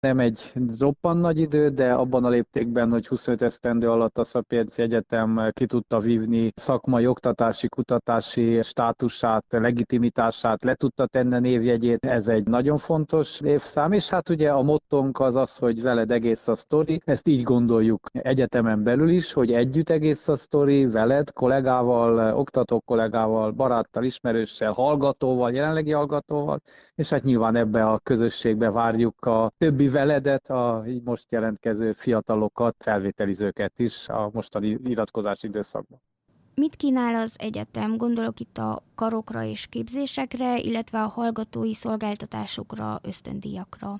Nem egy roppant nagy idő, de abban a léptékben, hogy 25 esztendő alatt a Sapientia Egyetem ki tudta vívni szakmai, oktatási, kutatási státusát, legitimitását, le tudta tenni névjegyét, ez egy nagyon fontos évszám, és hát ugye a mottónk az, hogy veled egész a sztori, ezt így gondoljuk egyetemen belül is, hogy együtt egész a sztori, veled, kollégával, oktató kollégával, baráttal, ismerőssel, hallgatóval, jelenlegi hallgatóval, és hát nyilván ebbe a közösségbe várjuk a többi veledet, a így most jelentkező fiatalokat, felvételizőket is a mostani iratkozási időszakban. Mit kínál az egyetem? Gondolok itt a karokra és képzésekre, illetve a hallgatói szolgáltatásokra, ösztöndíjakra.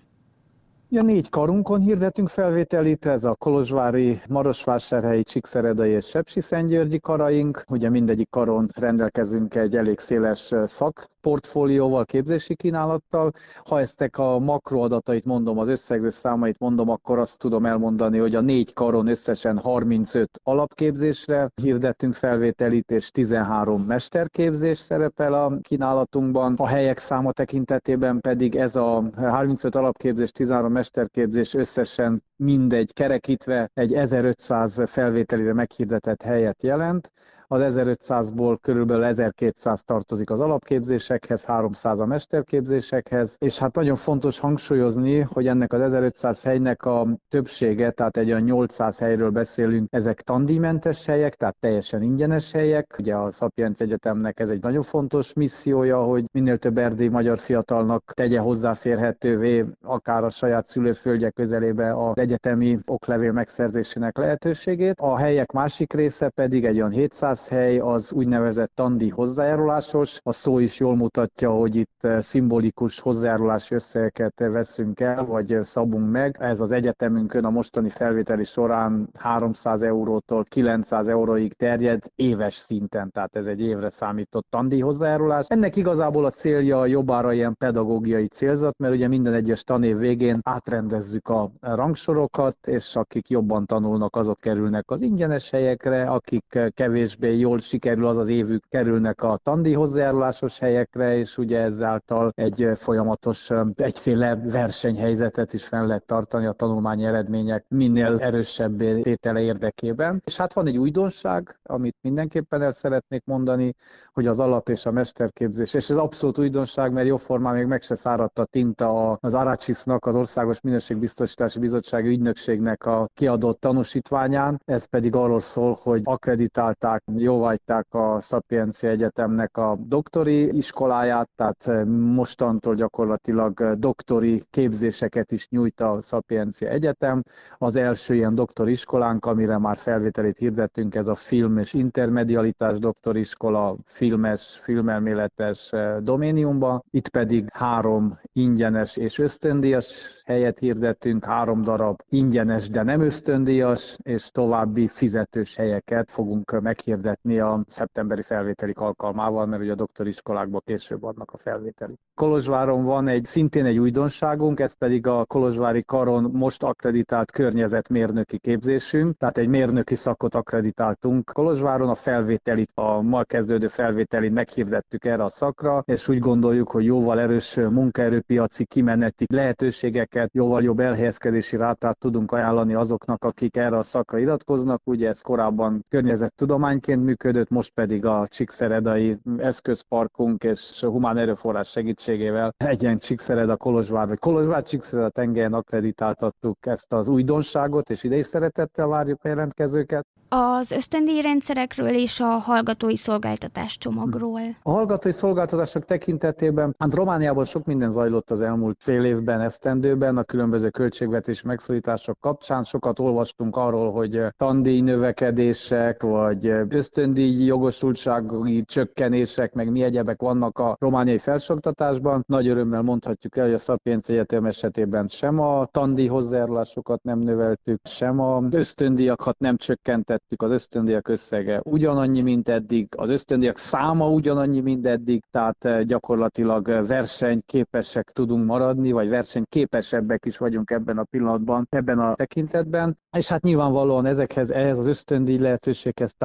Ja, 4 karunkon hirdetünk felvételit, ez a kolozsvári, marosvásárhelyi, csíkszeredai és sepsiszentgyörgyi karaink. Ugye mindegyik karon rendelkezünk egy elég széles szakportfólióval, képzési kínálattal. Ha eztek a makroadatait mondom, az összegző számait mondom, akkor azt tudom elmondani, hogy a 4 karon összesen 35 alapképzésre hirdettünk felvételit, és 13 mesterképzés szerepel a kínálatunkban. A helyek száma tekintetében pedig ez a 35 alapképzés, 13 mesterképzés összesen mindegy kerekítve egy 1500 felvételire meghirdetett helyet jelent. Az 1500-ból körülbelül 1200 tartozik az alapképzésekhez, 300 a mesterképzésekhez, és hát nagyon fontos hangsúlyozni, hogy ennek az 1500 helynek a többsége, tehát egy olyan 800 helyről beszélünk, ezek tandíjmentes helyek, tehát teljesen ingyenes helyek. Ugye a Sapientia Egyetemnek ez egy nagyon fontos missziója, hogy minél több erdélyi magyar fiatalnak tegye hozzáférhetővé akár a saját szülőföldje közelébe az egyetemi oklevél megszerzésének lehetőségét. A helyek másik része pedig egy olyan 700 hely, az úgynevezett tandíj hozzájárulásos. A szó is jól mutatja, hogy itt szimbolikus hozzájárulási összegeket veszünk el, vagy szabunk meg. Ez az egyetemünkön a mostani felvételi során 300 eurótól 900 euróig terjed éves szinten, tehát ez egy évre számított tandíj hozzájárulás. Ennek igazából a célja jobbára ilyen pedagógiai célzat, mert ugye minden egyes tanév végén átrendezzük a rangsorokat, és akik jobban tanulnak, azok kerülnek az ingyenes helyekre, akik kevésbé jól sikerül az évük, kerülnek a tandíj hozzájárulásos helyekre, és ugye ezáltal egy folyamatos, egyféle versenyhelyzetet is fenn lehet tartani a tanulmányi eredmények minél erősebb tétele érdekében. És hát van egy újdonság, amit mindenképpen el szeretnék mondani, hogy az alap és a mesterképzés, és ez abszolút újdonság, mert jóformán még meg se száradt a tinta az ARACSIS-nak, az Országos Minőségbiztosítási Bizottsági Ügynökségnek a kiadott tanúsítványán. Ez pedig arról szól, hogy akkreditálták, jóváhagyták a Sapientia Egyetemnek a doktori iskoláját, tehát mostantól gyakorlatilag doktori képzéseket is nyújt a Sapientia Egyetem. Az első ilyen doktori iskolánk, amire már felvételét hirdettünk, ez a film és intermedialitás doktoriskola, filmelméletes doméniumban. Itt pedig 3 ingyenes és ösztöndíjas helyet hirdettünk, 3 darab ingyenes, de nem ösztöndíjas, és további fizetős helyeket fogunk meghirdetni a szeptemberi felvételik alkalmával, mert ugye a doktoriskolákban később adnak a felvételik. Kolozsváron van szintén egy újdonságunk, ez pedig a kolozsvári karon most akkreditált környezetmérnöki képzésünk, tehát egy mérnöki szakot akkreditáltunk Kolozsváron, a felvételit, a ma kezdődő felvételit meghirdettük erre a szakra, és úgy gondoljuk, hogy jóval erős munkaerőpiaci kimeneti lehetőségeket, jóval jobb elhelyezkedési rátát tudunk ajánlani azoknak, akik erre a szakra iratkoznak. Ugye ez korábban környezettudományként működött, most pedig a Csíkszeredai eszközparkunk és humán erőforrás segítségével egyen Csíkszereda Kolozsvár, vagy Kolozsvár-Csíkszereda tengelyen akkreditáltattuk ezt az újdonságot, és ide is szeretettel várjuk a jelentkezőket. Az ösztöndíjrendszerekről és a hallgatói szolgáltatás csomagról. A hallgatói szolgáltatások tekintetében, hát Romániában sok minden zajlott az elmúlt fél évben, esztendőben, a különböző költségvetési megszorítások kapcsán. Sokat olvastunk arról, hogy tandíj növekedések, vagy ösztöndíj jogosultsági csökkenések, meg mi egyebek vannak a romániai felsőoktatásban. Nagy örömmel mondhatjuk el, hogy a Sapientia Egyetem esetében sem a tandíj hozzájárulásokat nem növeltük, sem az ösztöndíjakat nem csökkentettük, az ösztöndíjak összege ugyanannyi, mint eddig, az ösztöndíjak száma ugyanannyi, mint eddig, tehát gyakorlatilag versenyképesek tudunk maradni, vagy versenyképesebbek is vagyunk ebben a pillanatban, ebben a tekintetben. És hát nyilvánvalóan ehhez az ösztöndíj lehetőséghez társul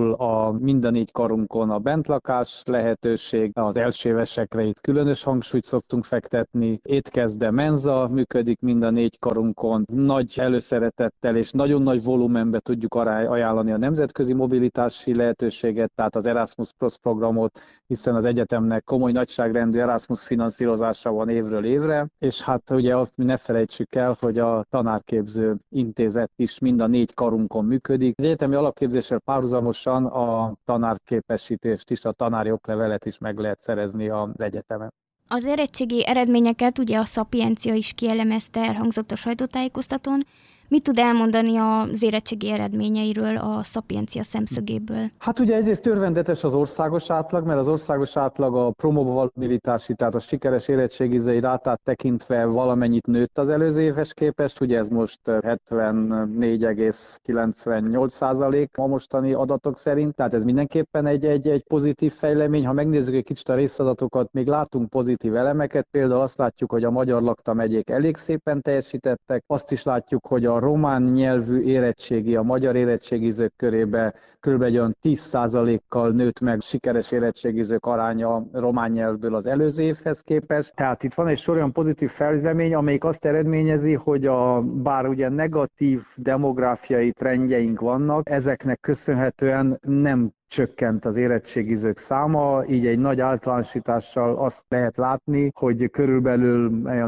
például mind a 4 karunkon a bentlakás lehetőség, az elsőévesekre itt különös hangsúlyt szoktunk fektetni, étkezde, menza működik mind a 4 karunkon, nagy előszeretettel és nagyon nagy volumenbe tudjuk ajánlani a nemzetközi mobilitási lehetőséget, tehát az Erasmus Plus programot, hiszen az egyetemnek komoly nagyságrendű Erasmus finanszírozása van évről évre, és hát ugye ne felejtsük el, hogy a tanárképző intézet is mind a 4 karunkon működik. Az egyetemi alapképzéssel párhuzamosan a tanárképesítést is, a tanári oklevelet is meg lehet szerezni az egyetemen. Az érettségi eredményeket ugye a Szapiencia is kielemezte, elhangzott a sajtótájékoztatón. Mit tud elmondani az érettségi eredményeiről a Szapiencia szemszögéből? Hát ugye egyrészt örvendetes az országos átlag, mert az országos átlag a promobilitási, tehát a sikeres érettségizői rátát tekintve valamennyit nőtt az előző éves képest, ugye ez most 74,98% a mostani adatok szerint, tehát ez mindenképpen egy pozitív fejlemény. Ha megnézzük egy kicsit a részadatokat, még látunk pozitív elemeket, például azt látjuk, hogy a magyar lakta megyék elég szépen teljesítettek, azt is látjuk, hogy a román nyelvű érettségi, a magyar érettségizők körébe kb. 10%-kal nőtt meg sikeres érettségizők aránya a román nyelvből az előző évhez képest. Tehát itt van egy sor olyan pozitív fejlemény, amelyik azt eredményezi, hogy bár ugye negatív demográfiai trendjeink vannak, ezeknek köszönhetően nem csökkent az érettségizők száma, így egy nagy általánosítással azt lehet látni, hogy körülbelül a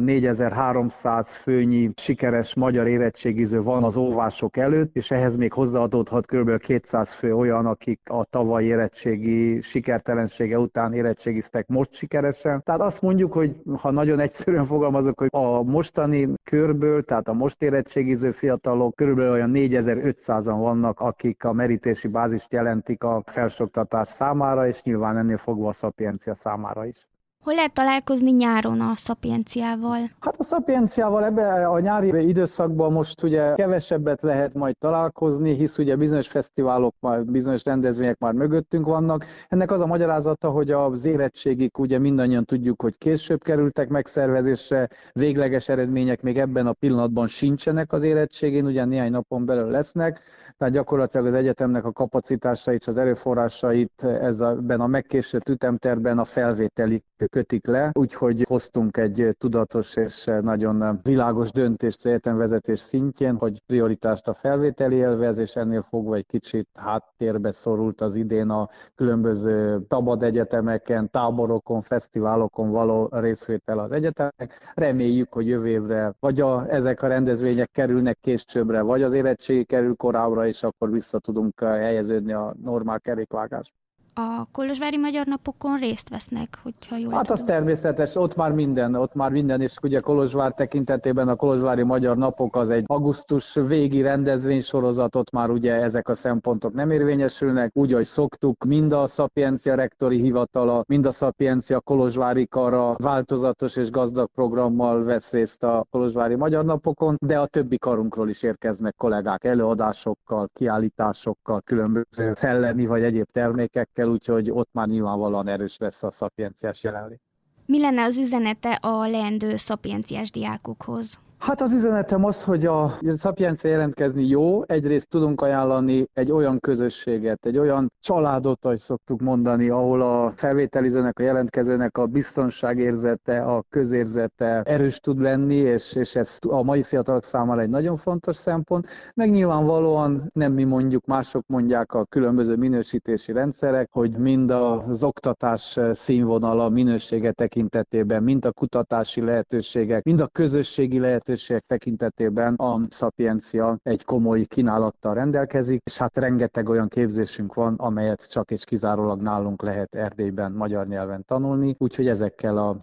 4300 főnyi sikeres magyar érettségiző van az óvások előtt, és ehhez még hozzáadódhat körülbelül 200 fő olyan, akik a tavalyi érettségi sikertelensége után érettségiztek most sikeresen. Tehát azt mondjuk, hogy ha nagyon egyszerűen fogalmazok, hogy a mostani körből, tehát a most érettségiző fiatalok körülbelül olyan 4500-an vannak, akik a merítési bázist jelentik a felsőoktatás számára, és nyilván ennél fogva a Szapiencia számára is. Hol lehet találkozni nyáron a Szapienciával? Hát a Szapienciával ebben a nyári időszakban most ugye kevesebbet lehet majd találkozni, hisz ugye bizonyos fesztiválok, bizonyos rendezvények már mögöttünk vannak. Ennek az a magyarázata, hogy az érettségik ugye mindannyian tudjuk, hogy később kerültek megszervezésre, végleges eredmények még ebben a pillanatban sincsenek az érettségén, ugye néhány napon belül lesznek, tehát gyakorlatilag az egyetemnek a kapacitásait és az erőforrásait ebben a megkésett ütemtervben a felvételi kötik le, úgyhogy hoztunk egy tudatos és nagyon világos döntést az egyetemvezetés szintjén, hogy prioritást a felvételi élvez, és ennél fogva egy kicsit háttérbe szorult az idén a különböző szabad egyetemeken, táborokon, fesztiválokon való részvétel az egyetemek. Reméljük, hogy jövő évre vagy ezek a rendezvények kerülnek későbbre, vagy az érettségi kerül korábbra, és akkor vissza tudunk helyeződni a normál kerékvágásba. A kolozsvári magyar napokon részt vesznek, hogyha jól Hát tudom. az természetes, ott már minden, és ugye Kolozsvár tekintetében a kolozsvári magyar napok az egy augusztus végi rendezvénysorozat, ott már ugye ezek a szempontok nem érvényesülnek, úgy, ahogy szoktuk, mind a Szapiencia rektori hivatala, mind a Szapiencia kolozsvári kara változatos és gazdag programmal vesz részt a kolozsvári magyar napokon, de a többi karunkról is érkeznek kollégák előadásokkal, kiállításokkal, különböző szellemi vagy egyéb termékekkel, úgyhogy ott már nyilvánvalóan erős lesz a szapienciás jelenlét. Mi lenne az üzenete a leendő szapienciás diákokhoz? Hát az üzenetem az, hogy a Szapiencia jelentkezni jó, egyrészt tudunk ajánlani egy olyan közösséget, egy olyan családot, ahogy szoktuk mondani, ahol a felvételizőnek, a jelentkezőnek a biztonságérzete, a közérzete erős tud lenni, és ez a mai fiatalok számára egy nagyon fontos szempont. Meg nyilvánvalóan nem mi mondjuk, mások mondják a különböző minősítési rendszerek, hogy mind az oktatás színvonala, minősége tekintetében, mind a kutatási lehetőségek, mind a közösségi lehetőségek tekintetében a Szapiencia egy komoly kínálattal rendelkezik, és hát rengeteg olyan képzésünk van, amelyet csak és kizárólag nálunk lehet Erdélyben magyar nyelven tanulni, úgyhogy ezekkel a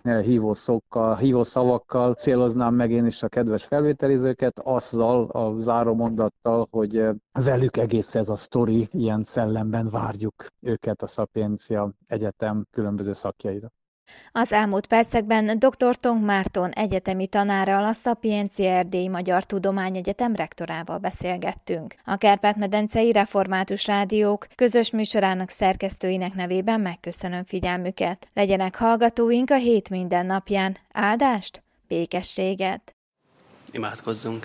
hívószavakkal céloznám meg én is a kedves felvételizőket, azzal a zárómondattal, hogy velük egész ez a sztori, ilyen szellemben várjuk őket a Szapiencia Egyetem különböző szakjaira. Az elmúlt percekben dr. Tong Márton egyetemi tanárral, a Szapiencia Erdélyi Magyar Tudományegyetem rektorával beszélgettünk. A Kárpát-medencei Református Rádiók közös műsorának szerkesztőinek nevében megköszönöm figyelmüket. Legyenek hallgatóink a hét minden napján. Áldást, békességet! Imádkozzunk!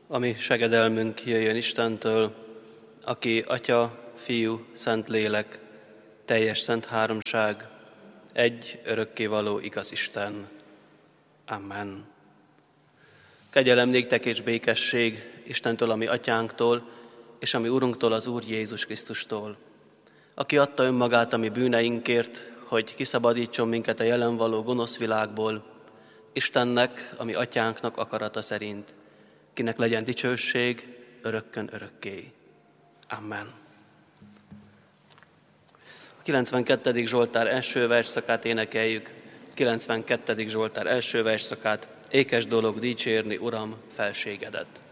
Ami segedelmünk jöjjön Istentől, aki Atya, Fiú, Szent Lélek, teljes szent háromság, egy örökkévaló igaz Isten. Amen. Kegyelem néktek és békesség Istentől, ami Atyánktól, és ami Urunktól, az Úr Jézus Krisztustól, aki adta önmagát a mi bűneinkért, hogy kiszabadítson minket a jelen való gonosz világból, Istennek, ami Atyánknak akarata szerint, kinek legyen dicsőség örökkön örökké. Amen. A 92. Zsoltár első versszakát énekeljük. 92. Zsoltár első versszakát. Ékes dolog dicsérni, Uram, felségedet.